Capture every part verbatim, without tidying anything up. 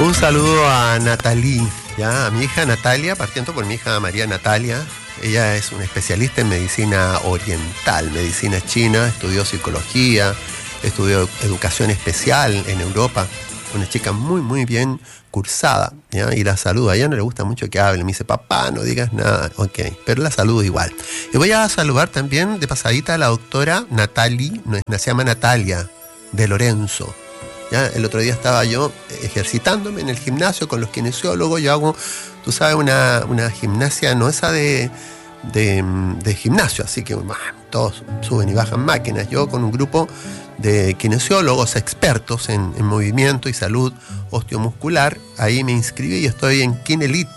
Un saludo a Natalie, ya, a mi hija Natalia, partiendo por mi hija María Natalia. Ella es una especialista en medicina oriental, medicina china, estudió psicología, estudió educación especial en Europa. Una chica muy, muy bien cursada, ¿ya? Y la saludo. A ella no le gusta mucho que hable. Me dice, papá, no digas nada. Ok, pero la saludo igual. Y voy a saludar también de pasadita a la doctora Natalie, no, se llama Natalia, de Lorenzo. ¿Ya? El otro día estaba yo ejercitándome en el gimnasio con los kinesiólogos. Yo hago, tú sabes, una, una gimnasia, no esa de, de, de gimnasio, así que bah, todos suben y bajan máquinas. Yo con un grupo de kinesiólogos expertos en, en movimiento y salud osteomuscular, ahí me inscribí y estoy en Kinelit,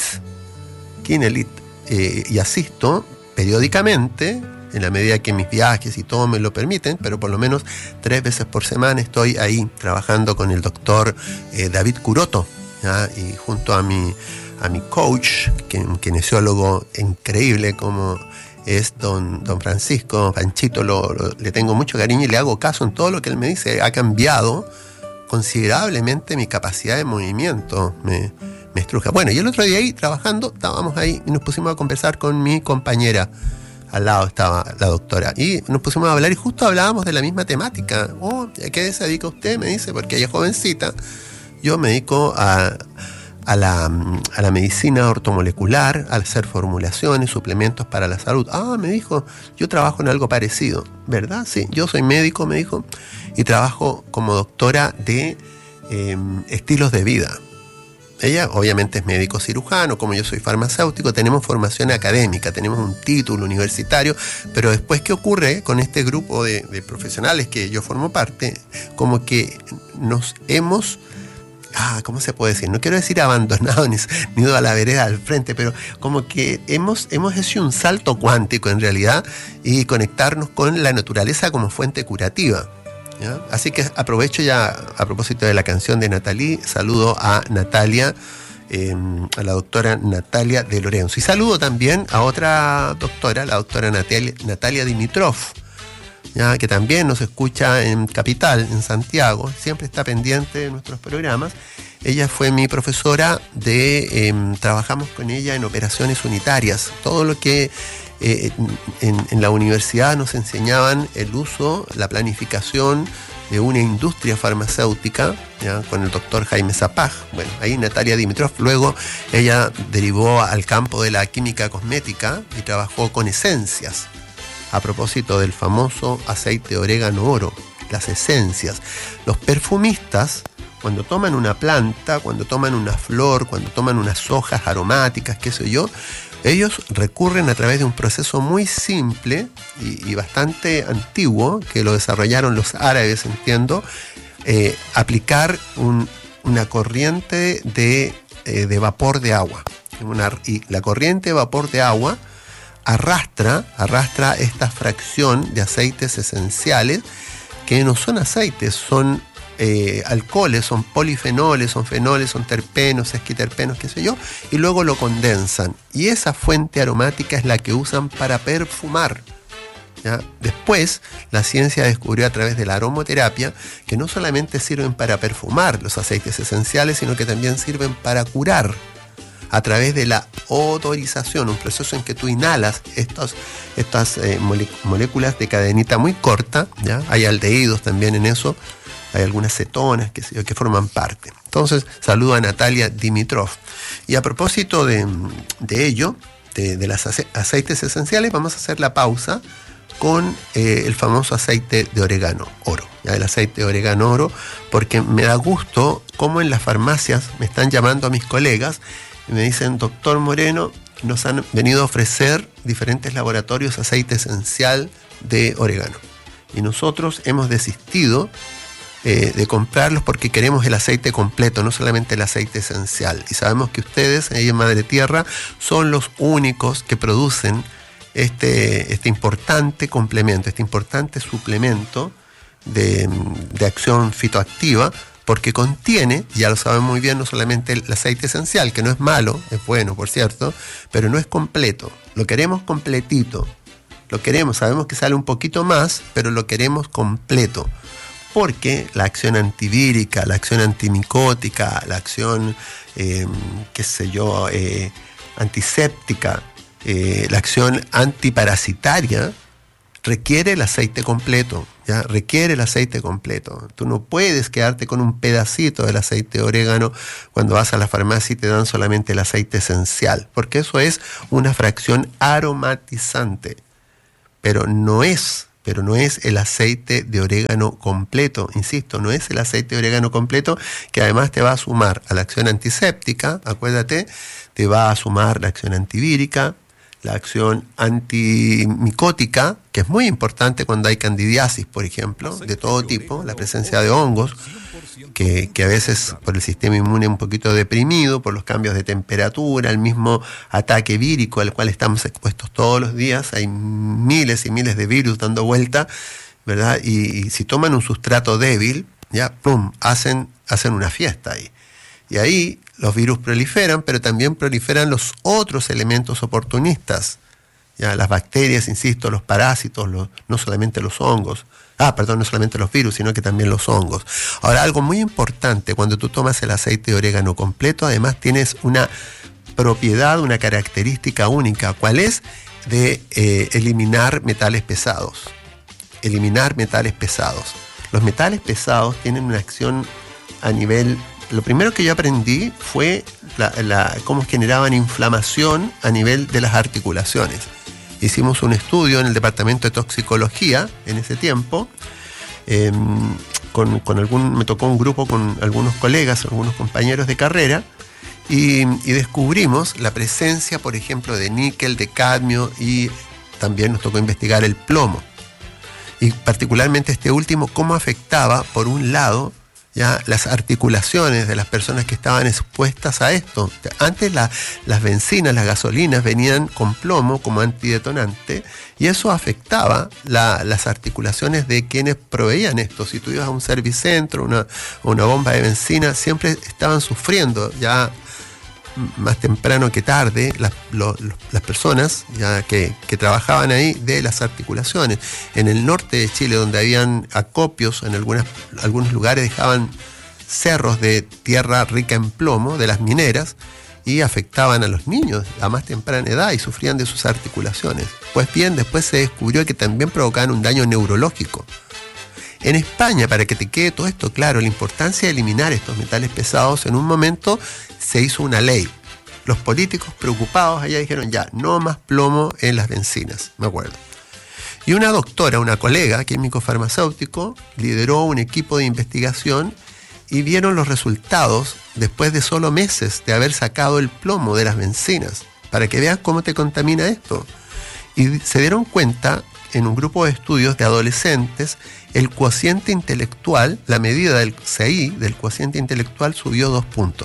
Kinelit eh, y asisto periódicamente, en la medida que mis viajes y todo me lo permiten, pero por lo menos tres veces por semana estoy ahí trabajando con el doctor eh, David Curoto, ¿ya? Y junto a mi, a mi coach, que es un kinesiólogo increíble como es don, don Francisco, Panchito, lo, lo, le tengo mucho cariño y le hago caso en todo lo que él me dice. Ha cambiado considerablemente mi capacidad de movimiento, me, me estruja. Bueno, y el otro día ahí trabajando, estábamos ahí y nos pusimos a conversar con mi compañera. Al lado estaba la doctora y nos pusimos a hablar y justo hablábamos de la misma temática. Oh, ¿a qué se dedica usted? Me dice, porque ella es jovencita. Yo me dedico a... A la, a la medicina ortomolecular, al hacer formulaciones, suplementos para la salud. Ah, me dijo, yo trabajo en algo parecido, ¿verdad? Sí, yo soy médico, me dijo, y trabajo como doctora de eh, estilos de vida. Ella obviamente es médico cirujano, como yo soy farmacéutico, tenemos formación académica, tenemos un título universitario, pero después, ¿qué ocurre con este grupo de, de profesionales que yo formo parte? Como que nos hemos... Ah, ¿cómo se puede decir? No quiero decir abandonado ni, ni ido a la vereda al frente, pero como que hemos, hemos hecho un salto cuántico en realidad y conectarnos con la naturaleza como fuente curativa, ¿ya? Así que aprovecho ya, a propósito de la canción de Natalie, saludo a Natalia, eh, a la doctora Natalia de Lorenzo. Y saludo también a otra doctora, la doctora Natalia, Natalia Dimitrov, ¿ya? Que también nos escucha en Capital, en Santiago, siempre está pendiente de nuestros programas. Ella fue mi profesora de, eh, trabajamos con ella en operaciones unitarias, todo lo que eh, en, en la universidad nos enseñaban el uso, la planificación de una industria farmacéutica, ¿ya? Con el doctor Jaime Zapag. Bueno, ahí Natalia Dimitrov, luego ella derivó al campo de la química cosmética y trabajó con esencias. A propósito del famoso aceite orégano oro, las esencias. Los perfumistas, cuando toman una planta, cuando toman una flor, cuando toman unas hojas aromáticas, qué sé yo, ellos recurren a través de un proceso muy simple y, y bastante antiguo, que lo desarrollaron los árabes, entiendo, eh, aplicar un, una corriente de, eh, de vapor de agua. Una, y la corriente de vapor de agua arrastra, arrastra esta fracción de aceites esenciales que no son aceites, son eh, alcoholes, son polifenoles, son fenoles, son terpenos, esquiterpenos, qué sé yo, y luego lo condensan. Y esa fuente aromática es la que usan para perfumar, ¿ya? Después, la ciencia descubrió a través de la aromaterapia que no solamente sirven para perfumar los aceites esenciales, sino que también sirven para curar, a través de la odorización, un proceso en que tú inhalas estos, estas eh, mole, moléculas de cadenita muy corta, ¿ya? Hay aldehídos también en eso, hay algunas cetonas que, que forman parte. Entonces, saludo a Natalia Dimitrov. Y a propósito de, de ello, de, de los aceites esenciales, vamos a hacer la pausa con eh, el famoso aceite de orégano oro, ¿ya? El aceite de orégano oro, porque me da gusto cómo en las farmacias me están llamando a mis colegas y me dicen, doctor Moreno, nos han venido a ofrecer diferentes laboratorios aceite esencial de orégano. Y nosotros hemos desistido eh, de comprarlos porque queremos el aceite completo, no solamente el aceite esencial. Y sabemos que ustedes, ahí en Madre Tierra, son los únicos que producen este, este importante complemento, este importante suplemento de, de acción fitoactiva, porque contiene, ya lo saben muy bien, no solamente el aceite esencial, que no es malo, es bueno, por cierto, pero no es completo. Lo queremos completito. Lo queremos, sabemos que sale un poquito más, pero lo queremos completo. porque la acción antivírica, la acción antimicótica, la acción, eh, qué sé yo, eh, antiséptica, eh, la acción antiparasitaria, requiere el aceite completo, ¿ya? Requiere el aceite completo. Tú no puedes quedarte con un pedacito del aceite de orégano cuando vas a la farmacia y te dan solamente el aceite esencial, porque eso es una fracción aromatizante, pero no es, pero no es el aceite de orégano completo, insisto, no es el aceite de orégano completo, que además te va a sumar a la acción antiséptica, acuérdate, te va a sumar la acción antivírica, la acción antimicótica, que es muy importante cuando hay candidiasis, por ejemplo, de todo tipo, la presencia de hongos, que, que a veces por el sistema inmune un poquito deprimido, por los cambios de temperatura, el mismo ataque vírico al cual estamos expuestos todos los días, hay miles y miles de virus dando vuelta, ¿verdad? Y, y si toman un sustrato débil, ya, pum, hacen, hacen una fiesta ahí. Y ahí los virus proliferan, pero también proliferan los otros elementos oportunistas. Ya, las bacterias, insisto, los parásitos, los, no solamente los hongos. Ah, perdón, no solamente los virus, sino que también los hongos. Ahora, algo muy importante, cuando tú tomas el aceite de orégano completo, además tienes una propiedad, una característica única. ¿Cuál es? De eh, eliminar metales pesados. Eliminar metales pesados. Los metales pesados tienen una acción a nivel... Lo primero que yo aprendí fue la, la, cómo generaban inflamación a nivel de las articulaciones. Hicimos un estudio en el departamento de toxicología en ese tiempo. Eh, con, con algún, me tocó un grupo con algunos colegas, algunos compañeros de carrera, y, y descubrimos la presencia, por ejemplo, de níquel, de cadmio, y también nos tocó investigar el plomo. Y particularmente este último, cómo afectaba, por un lado, ya las articulaciones de las personas que estaban expuestas a esto. Antes la, las bencinas, las gasolinas venían con plomo como antidetonante, y eso afectaba la, las articulaciones de quienes proveían esto. Si tú ibas a un servicentro, una, una bomba de benzina, siempre estaban sufriendo ya más temprano que tarde las, lo, lo, las personas ya que, que trabajaban ahí de las articulaciones. En el norte de Chile, donde habían acopios, en algunas, algunos lugares dejaban cerros de tierra rica en plomo de las mineras y afectaban a los niños a más temprana edad y sufrían de sus articulaciones. Pues bien, después se descubrió que también provocaban un daño neurológico. En España, para que te quede todo esto claro, la importancia de eliminar estos metales pesados, en un momento se hizo una ley. Los políticos preocupados allá dijeron, ya, no más plomo en las bencinas, me acuerdo. Y una doctora, una colega, químico farmacéutico, lideró un equipo de investigación y vieron los resultados después de solo meses de haber sacado el plomo de las bencinas, para que veas cómo te contamina esto. Y se dieron cuenta, en un grupo de estudios de adolescentes, el cociente intelectual, la medida del C I, del cociente intelectual, subió dos puntos.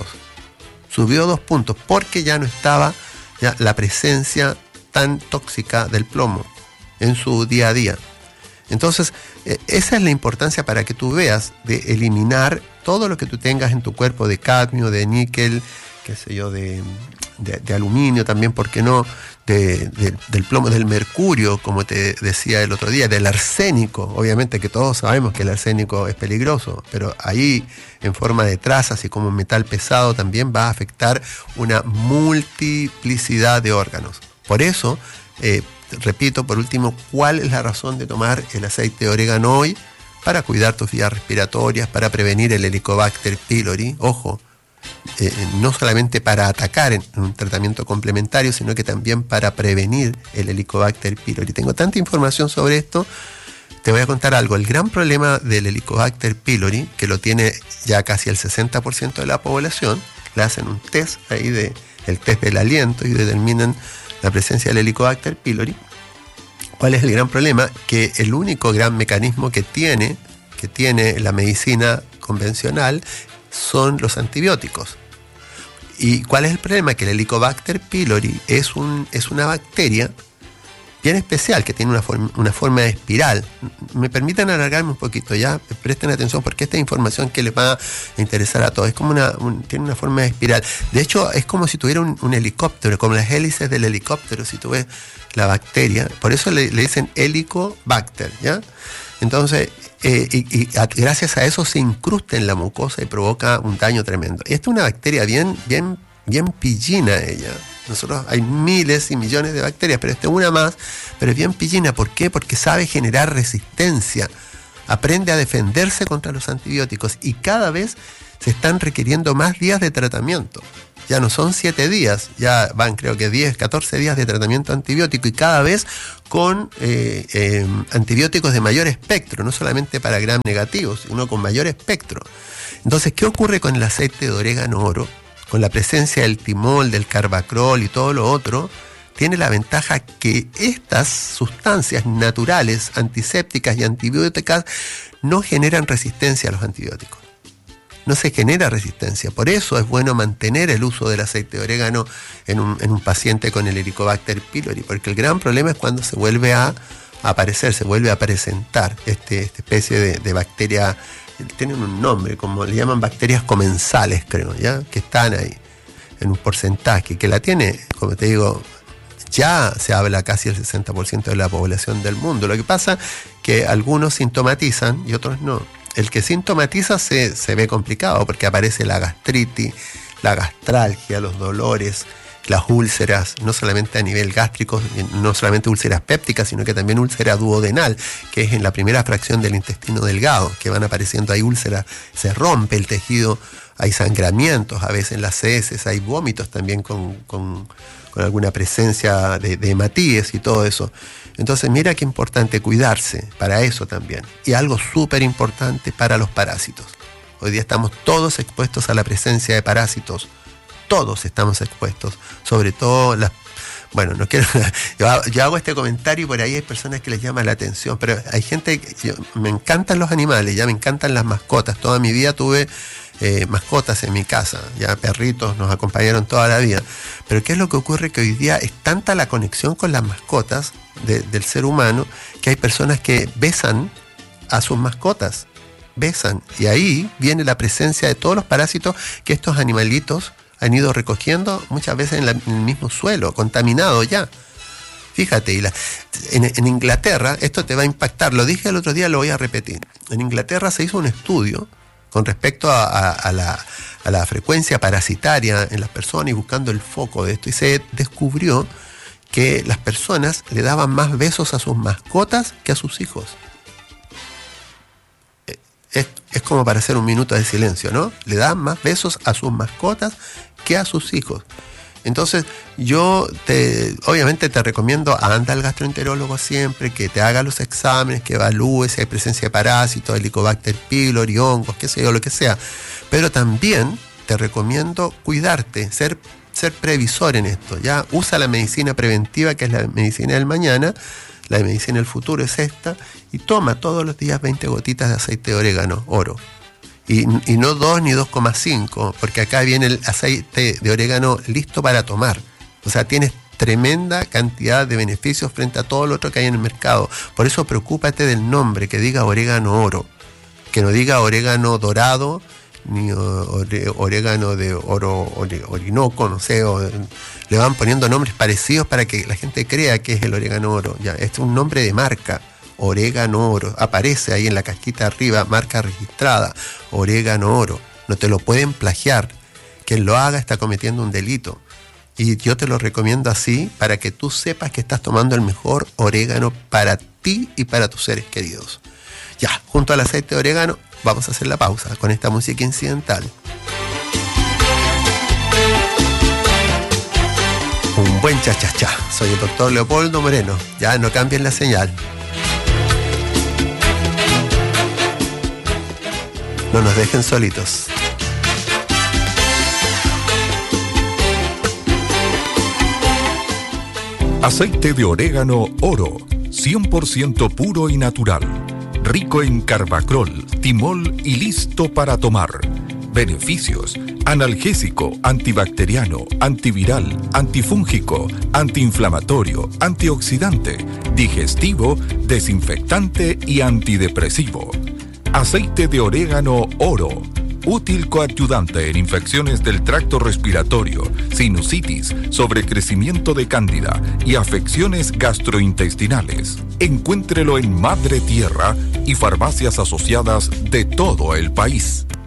Subió dos puntos porque ya no estaba ya la presencia tan tóxica del plomo en su día a día. Entonces, eh, esa es la importancia para que tú veas de eliminar todo lo que tú tengas en tu cuerpo de cadmio, de níquel, qué sé yo, de, de, de aluminio también, ¿por qué no? De, de, del plomo, del mercurio, como te decía el otro día, del arsénico. Obviamente que todos sabemos que el arsénico es peligroso, pero ahí en forma de trazas y como metal pesado también va a afectar una multiplicidad de órganos. Por eso, eh, repito, por último, ¿cuál es la razón de tomar el aceite de orégano hoy? Para cuidar tus vías respiratorias, para prevenir el Helicobacter pylori, ojo, Eh, no solamente para atacar en un tratamiento complementario, sino que también para prevenir el Helicobacter pylori. Tengo tanta información sobre esto, te voy a contar algo. El gran problema del Helicobacter pylori, que lo tiene ya casi el sesenta por ciento de la población, le hacen un test ahí, de, el test del aliento, y determinan la presencia del Helicobacter pylori. ¿Cuál es el gran problema? Que el único gran mecanismo que tiene, que tiene la medicina convencional son los antibióticos. ¿Y cuál es el problema? Que el Helicobacter pylori es, un, es una bacteria bien especial, que tiene una forma, una forma de espiral. Me permiten alargarme un poquito, ya, presten atención, porque esta información que les va a interesar a todos. Es como una, un, tiene una forma de espiral. De hecho, es como si tuviera un, un helicóptero, como las hélices del helicóptero, si tú ves la bacteria. Por eso le, le dicen Helicobacter, ¿ya? Entonces, eh, y, y a, gracias a eso se incrusta en la mucosa y provoca un daño tremendo. Esta es una bacteria bien, bien, bien pillina ella. Nosotros hay miles y millones de bacterias, pero esta es una más, pero es bien pillina. ¿Por qué? Porque sabe generar resistencia, aprende a defenderse contra los antibióticos y cada vez se están requiriendo más días de tratamiento. Ya no son siete días, ya van creo que diez, catorce días de tratamiento antibiótico y cada vez con eh, eh, antibióticos de mayor espectro, no solamente para gram negativos, sino con mayor espectro. Entonces, ¿qué ocurre con el aceite de orégano oro? Con la presencia del timol, del carbacrol y todo lo otro, tiene la ventaja que estas sustancias naturales, antisépticas y antibióticas, no generan resistencia a los antibióticos. No se genera resistencia. Por eso es bueno mantener el uso del aceite de orégano en un, en un paciente con el Helicobacter pylori, porque el gran problema es cuando se vuelve a aparecer, se vuelve a presentar este, esta especie de, de bacteria. Tienen un nombre, como le llaman bacterias comensales, creo, ¿ya? Que están ahí en un porcentaje, que la tiene, como te digo, ya se habla casi el sesenta por ciento de la población del mundo. Lo que pasa es que algunos sintomatizan y otros no. El que sintomatiza se, se ve complicado porque aparece la gastritis, la gastralgia, los dolores, las úlceras, no solamente a nivel gástrico, no solamente úlceras pépticas, sino que también úlcera duodenal, que es en la primera fracción del intestino delgado, que van apareciendo, hay úlceras, se rompe el tejido, hay sangramientos, a veces en las heces, hay vómitos también con, con, con alguna presencia de, de hematíes y todo eso. Entonces mira qué importante cuidarse para eso también. Y algo súper importante para los parásitos. Hoy día estamos todos expuestos a la presencia de parásitos. Todos estamos expuestos, sobre todo las... Bueno, no quiero... Yo, yo hago este comentario y por ahí hay personas que les llama la atención, pero hay gente... Que, yo, me encantan los animales, ya me encantan las mascotas. Toda mi vida tuve eh, mascotas en mi casa, ya perritos nos acompañaron toda la vida. Pero ¿qué es lo que ocurre? Que hoy día es tanta la conexión con las mascotas de, del ser humano que hay personas que besan a sus mascotas. Besan. Y ahí viene la presencia de todos los parásitos que estos animalitos han ido recogiendo muchas veces en, la, en el mismo suelo, contaminado ya. Fíjate, y la, en, en Inglaterra, esto te va a impactar, lo dije el otro día, lo voy a repetir. En Inglaterra se hizo un estudio con respecto a, a, a, la, a la frecuencia parasitaria en las personas y buscando el foco de esto, y se descubrió que las personas le daban más besos a sus mascotas que a sus hijos. Es, es como para hacer un minuto de silencio, ¿no? Le dan más besos a sus mascotas que a sus hijos. Entonces, yo te, obviamente te recomiendo, anda al gastroenterólogo siempre, que te haga los exámenes, que evalúe si hay presencia de parásitos, Helicobacter pylori, hongos, qué sé yo, lo que sea. Pero también te recomiendo cuidarte, ser, ser previsor en esto, ¿ya? Usa la medicina preventiva, que es la medicina del mañana. La medicina del futuro es esta, y toma todos los días veinte gotitas de aceite de orégano, oro. Y, y no dos ni dos coma cinco, porque acá viene el aceite de orégano listo para tomar. O sea, tienes tremenda cantidad de beneficios frente a todo lo otro que hay en el mercado. Por eso preocúpate del nombre, que diga orégano oro, que no diga orégano dorado, ni orégano de oro orinoco, no sé, o, le van poniendo nombres parecidos para que la gente crea que es el orégano oro. Ya, este es un nombre de marca, orégano oro, aparece ahí en la casquita arriba, marca registrada, orégano oro, no te lo pueden plagiar. Quien lo haga está cometiendo un delito, y yo te lo recomiendo así para que tú sepas que estás tomando el mejor orégano para ti y para tus seres queridos. Ya, junto al aceite de orégano vamos a hacer la pausa con esta música incidental. Un buen cha-cha-cha. Soy el doctor Leopoldo Moreno. Ya no cambien la señal. No nos dejen solitos. Aceite de orégano oro, cien por ciento puro y natural. Rico en carbacrol, timol y listo para tomar. Beneficios: analgésico, antibacteriano, antiviral, antifúngico, antiinflamatorio, antioxidante, digestivo, desinfectante y antidepresivo. Aceite de orégano oro, útil coadyuvante en infecciones del tracto respiratorio, sinusitis, sobrecrecimiento de cándida y afecciones gastrointestinales. Encuéntrelo en Madre Tierra y farmacias asociadas de todo el país.